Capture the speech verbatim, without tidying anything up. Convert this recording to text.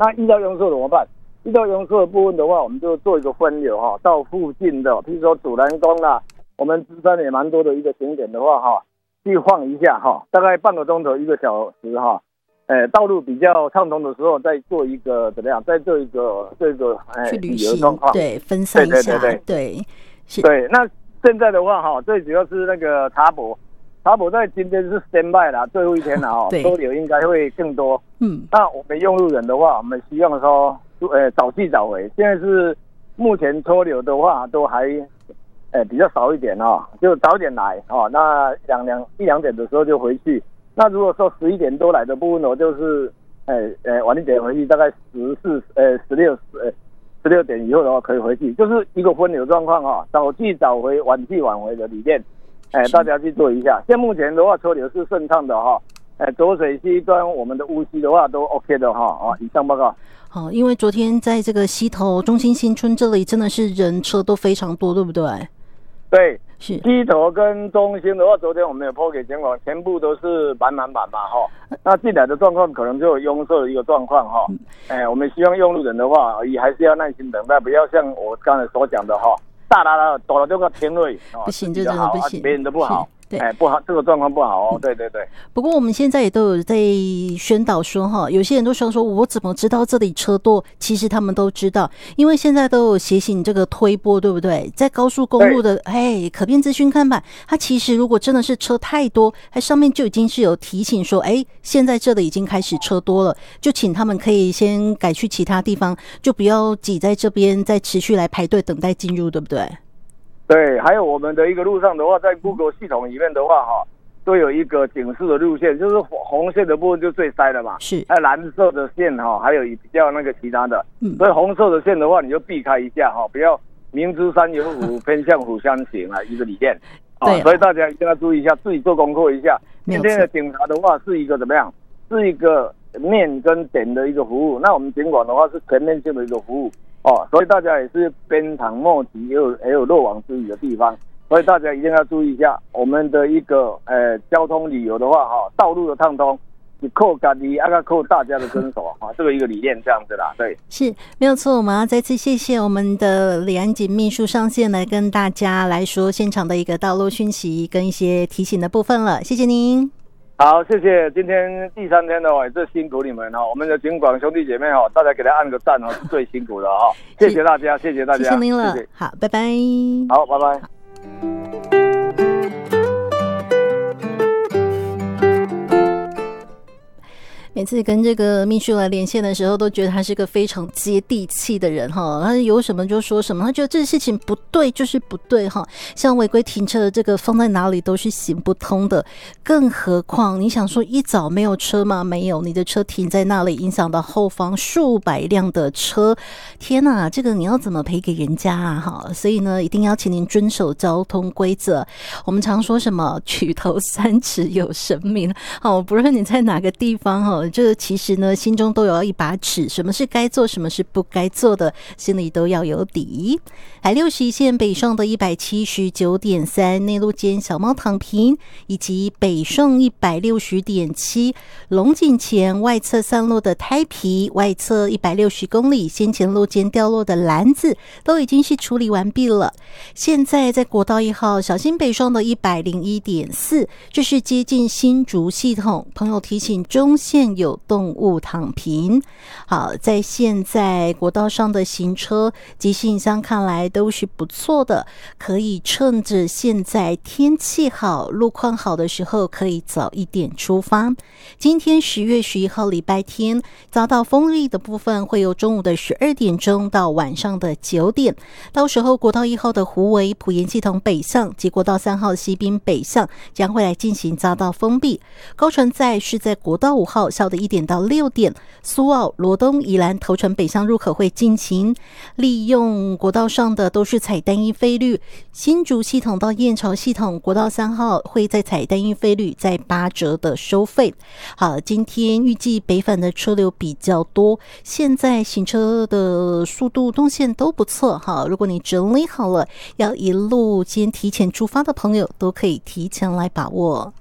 那遇到拥塞怎么办？遇到拥塞的部分的话，我们就做一个分流哈，到附近的，譬如说主南宫啦，我们芝山也蛮多的一个景点的话哈，去晃一下哈，大概半个钟头一个小时哈。呃，道路比较畅通的时候，再做一个怎么样？再做一个这个呃去旅行状况， 对，分散一下， 对对对对，是。 对，那现在的话哈，最主要是那个茶博，茶博在今天是 stand by 啦，最后一天了哈，车流应该会更多。嗯，那我们用路人的话，我们希望说，呃，早去早回。现在是目前车流的话，都还呃比较少一点哦，就早点来哦。那两两一两点的时候就回去。那如果说十一点多来的部分，我就是呃呃晚一点回去，大概十四呃十六呃十六点以后的话可以回去，就是一个分流状况哈，早去早回，晚去晚回的理念，哎、呃，大家去做一下。现在目前的话，车流是顺畅的哈，哎、呃，浊水溪端我们的乌溪的话都 OK 的哈。啊，以上报告。 好，因为昨天在这个溪头中心新村这里真的是人车都非常多，对不对？ 对。 是溪头跟中心的话，昨天我们有播给监管，全部都是满满满嘛哈。那进来的状况可能就有拥塞的一个状况哈。哎、欸，我们希望用路人的话，也还是要耐心等待，不要像我刚才所讲的哈，大啦啦躲了这个天位， 不行，这真的不行， 别人的不好。哎，不好，这个状况不好哦。对对对。 不过我们现在也都有在宣导说哈，有些人都说说我怎么知道这里车多？其实他们都知道，因为现在都有写醒这个推播，对不对？在高速公路的哎可变资讯看板，它其实如果真的是车太多，它上面就已经是有提醒说，哎，现在这里已经开始车多了，就请他们可以先改去其他地方，就不要挤在这边再持续来排队等待进入，对不对？ 对，还有我们的一个路上的话，在 Google 系统里面的话，哈，都有一个警示的路线，就是红线的部分就最塞了嘛， 是， 还有蓝色的线哈，还有比较那个其他的，嗯，所以红色的线的话，你就避开一下哈，不要明知山有虎，偏向虎山行啊，一个理念， 对、啊， 所以大家一定要注意一下，自己做功课一下。今天的警察的话是一个怎么样？是一个面跟点的一个服务，那我们警管的话是全面性的一个服务。哦，所以大家也是鞭长莫及，也有也有漏网之鱼的地方，所以大家一定要注意一下我们的一个呃交通旅游的话哈、哦，道路的畅通，你扣家己，啊个扣大家的遵守啊，这个一个理念这样子啦，对， 是没有错。我们要再次谢谢我们的李安锦秘书上线来跟大家来说现场的一个道路讯息跟一些提醒的部分了，谢谢您。 好，谢谢。今天第三天的话，也是辛苦你们哈，我们的警广兄弟姐妹哈，大家给他按个赞哈，是最辛苦的哈。谢谢大家，谢谢大家， 谢谢您了。 谢谢， 好，拜拜。 好，拜拜。 每次跟这个秘书来连线的时候，都觉得他是个非常接地气的人哈。他有什么就说什么，他觉得这事情不对就是不对哈。像违规停车的这个放在哪里都是行不通的，更何况你想说一早没有车吗？没有，你的车停在那里，影响到后方数百辆的车。天哪，这个你要怎么赔给人家啊？哈，所以呢，一定要请您遵守交通规则。我们常说什么举头三尺有神明，好，不论你在哪个地方哈。这其实呢，心中都有一把尺，什么是该做，什么是不该做的，心里都要有底。海六十一线北上的 一百七十九点三 内陆间小猫躺平，以及北上 一百六十点七 龙井前外侧散落的胎皮，外侧一百六十公里先前路间掉落的篮子都已经是处理完毕了。现在在国道一号小心北上的 一百零一点四， 这是接近新竹系统，朋友提醒中线有动物躺平。好，在现在国道上的行车及行箱看来都是不错的，可以趁着现在天气好路况好的时候可以早一点出发。今天十月十一号礼拜天，遭到风力的部分会由中午的十二点钟到晚上的九点，到时候国道一号的湖围埔盐系统北向及国道三号西滨北向将会来进行匝道封闭。高乘载是在国道五号下午的一点到六点，苏澳、罗东、宜兰头城北向入口会进行。利用国道上的都是采单一费率，新竹系统到燕巢系统国道三号会再采单一费率，在八折的收费。好，今天预计北返的车流比较多，现在行车的速度动线都不错哈。如果你整理好了要一路先提前出发的朋友，都可以提前来把握。